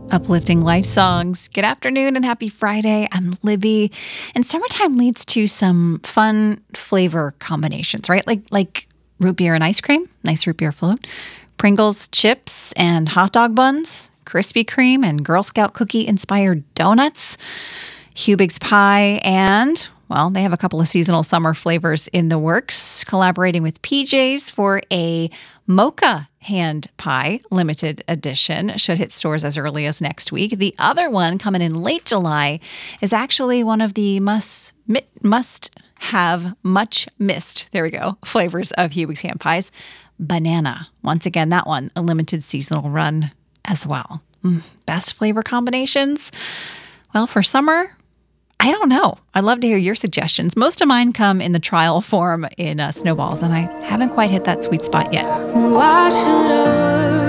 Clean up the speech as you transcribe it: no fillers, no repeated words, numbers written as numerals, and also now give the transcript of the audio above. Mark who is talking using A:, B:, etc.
A: Uplifting life songs. Good afternoon and happy Friday. I'm Libby. And summertime leads to some fun flavor combinations, right? Like root beer and ice cream, nice root beer float, Pringles chips and hot dog buns, Krispy Kreme and Girl Scout cookie inspired donuts, Hubig's pie, and well, they have a couple of seasonal summer flavors in the works, collaborating with PJ's for a mocha hand pie limited edition. Should hit stores as early as next week. The other one coming in late July is actually one of the must have much missed, there we go, flavors of Hubig's hand pies. Banana. Once again, that one, a limited seasonal run as well. Best flavor combinations? Well, for summer, I don't know. I'd love to hear your suggestions. Most of mine come in the trial form in snowballs, and I haven't quite hit that sweet spot yet.
B: Why should I worry?